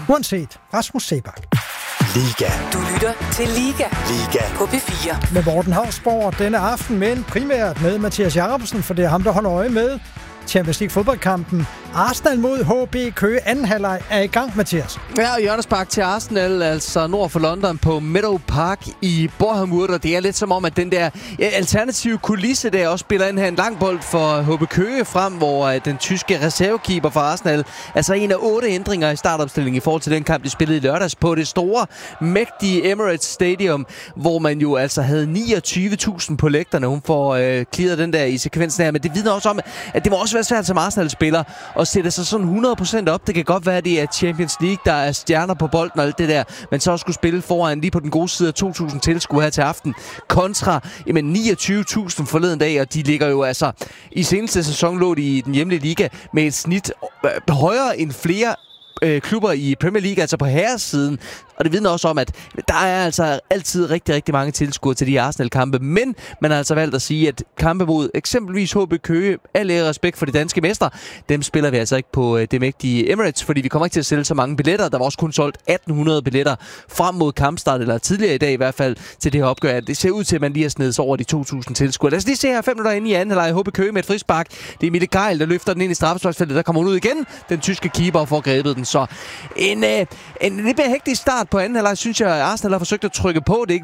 Uanset Rasmus Seebach. Liga. Du lytter til Liga. Liga. På P4. Med Morten Hausborg denne aften, men primært med Mathias Jacobsen, for det er ham, der holder øje med Champions League fodboldkampen. Arsenal mod HB Køge. Anden halvleg er i gang, Mathias. Ja, og hjørnespark til Arsenal, altså nord for London på Meadow Park i Boreham Wood, og det er lidt som om, at den der alternative kulisse der også spiller ind her. En lang bold for HB Køge frem, hvor den tyske reservekeeper for Arsenal, altså en af 8 ændringer i startopstillingen i forhold til den kamp, de spillede i lørdags på det store, mægtige Emirates Stadium, hvor man jo altså havde 29.000 på lægterne. Hun får clearet den der i sekvensen her, men det vidner også om, at det må også være svært som Arsenal-spiller at sætte sig sådan 100% op. Det kan godt være, at det er Champions League, der er stjerner på bolden og alt det der, men så skulle spille foran lige på den gode side af 2.000 tilskuere her til aften, kontra 29.000 forleden dag, og de ligger jo altså i seneste sæson lå de i den hjemlige liga med et snit højere end flere klubber i Premier League, altså på herresiden. Og det vidner også om, at der er altså altid rigtig, rigtig mange tilskuere til de Arsenal-kampe. Men man har altså valgt at sige, at kampe mod eksempelvis HB Køge, al ære respekt for de danske mestre, dem spiller vi altså ikke på det mægtige Emirates, fordi vi kommer ikke til at sælge så mange billetter. Der var også kun solgt 1.800 billetter frem mod kampstart, eller tidligere i dag i hvert fald, til det her opgør. Det ser ud til, at man lige har snedet sig over de 2.000 tilskuere. Lad os lige se her 5 minutter inde i anden halvleg. HB Køge med et frispark. Det er Mille Geil, der løfter den ind i straffesparksfeltet. Der kommer hun ud igen. Den tyske keeper får grebet den. Så en lidt mere hektisk start på anden halvleg, synes jeg, Arsenal har forsøgt at trykke på. Det er ikke